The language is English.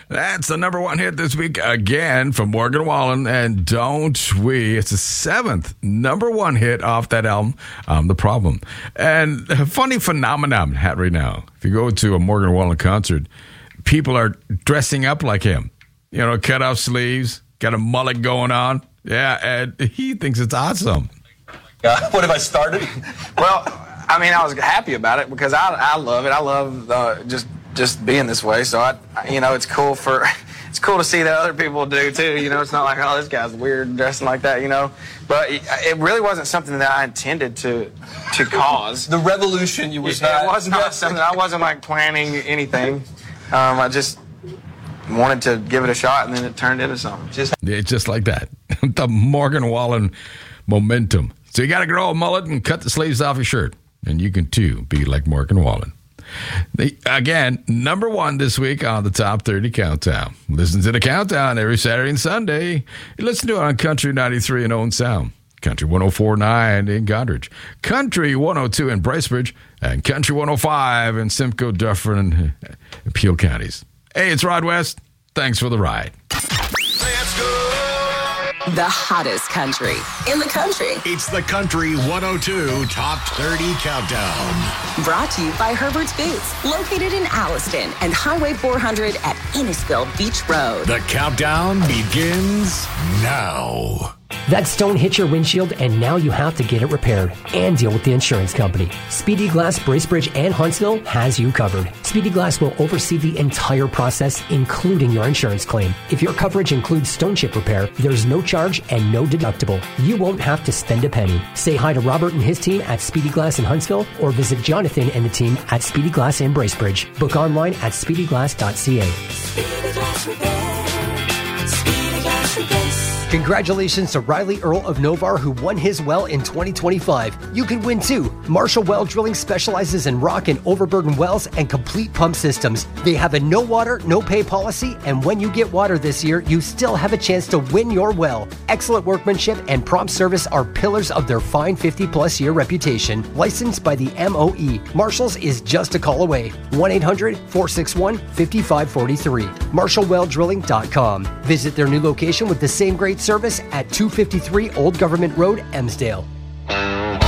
That's the number one hit this week again from Morgan Wallen and Don't We. It's the 7th number one hit off that album, The Problem. And a funny phenomenon happening right now. If you go to a Morgan Wallen concert, people are dressing up like him. You know, cut off sleeves, got a mullet going on. Yeah, and he thinks it's awesome. What have I started? Well, I mean, I was happy about it because I love it. I love just being this way. So it's cool to see that other people do too. You know, it's not like, oh, this guy's weird dressing like that. You know, but it really wasn't something that I intended to cause. The revolution you was not. It was not something. I wasn't like planning anything. I just wanted to give it a shot, and then it turned into something. Just like that. The Morgan Wallen momentum. So you got to grow a mullet and cut the sleeves off your shirt. And you can, too, be like Morgan Wallen. Again, number one this week on the Top 30 Countdown. Listen to the Countdown every Saturday and Sunday. You listen to it on Country 93 in Owen Sound, Country 104.9 in Goderich, Country 102 in Bracebridge, and Country 105 in Simcoe, Dufferin, and Peel counties. Hey, it's Rod West. Thanks for the ride. Let's go! The hottest country in the country. It's the Country 102 Top 30 Countdown. Brought to you by Herbert's Boots, located in Alliston and Highway 400 at Innisfil Beach Road. The countdown begins now. That stone hit your windshield, and now you have to get it repaired and deal with the insurance company. Speedy Glass Bracebridge and Huntsville has you covered. Speedy Glass will oversee the entire process, including your insurance claim. If your coverage includes stone chip repair, there's no charge and no deductible. You won't have to spend a penny. Say hi to Robert and his team at Speedy Glass in Huntsville, or visit Jonathan and the team at Speedy Glass in Bracebridge. Book online at speedyglass.ca. Speedy Glass Repair. Speedy Glass Repair. Congratulations to Riley Earl of Novar, who won his well in 2025. You can win too. Marshall Well Drilling specializes in rock and overburden wells and complete pump systems. They have a no water, no pay policy, and when you get water this year, you still have a chance to win your well. Excellent workmanship and prompt service are pillars of their fine 50-plus year reputation. Licensed by the MOE, Marshall's is just a call away. 1-800-461-5543. MarshallWellDrilling.com. Visit their new location with the same great service at 253 Old Government Road, Emsdale.